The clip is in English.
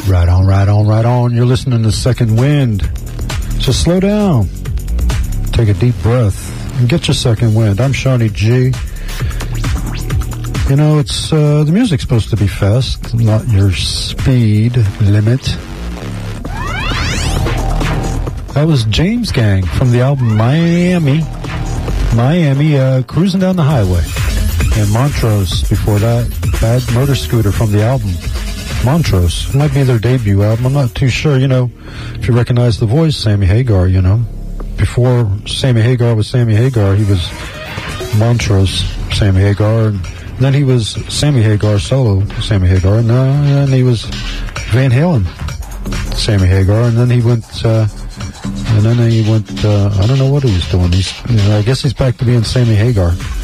Right on, right on, right on. You're listening to Second Wind. So slow down. Take a deep breath and get your second wind. I'm Shawnee G. You know, it's the music's supposed to be fast, not your speed limit. That was James Gang from the album Miami, Cruising Down the Highway. And Montrose before that, Bad Motor Scooter from the album Montrose. It might be their debut album, I'm not too sure. You know, if you recognize the voice, Sammy Hagar, you know. Before Sammy Hagar was Sammy Hagar, he was Montrose Sammy Hagar, and then he was Sammy Hagar solo Sammy Hagar, and then he was Van Halen Sammy Hagar, and then he went I don't know what he was doing. I guess he's back to being Sammy Hagar.